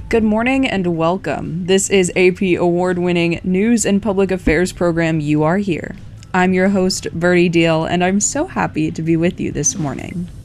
Good morning and welcome. This is AP award-winning news and public affairs program You Are Here. I'm your host, Birdie Deal, and I'm so happy to be with you this morning.